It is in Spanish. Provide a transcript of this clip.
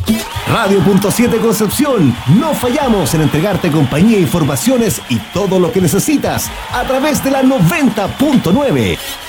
Radio.7 Concepción, no fallamos en entregarte compañía, informaciones y todo lo que necesitas a través de la 90.9.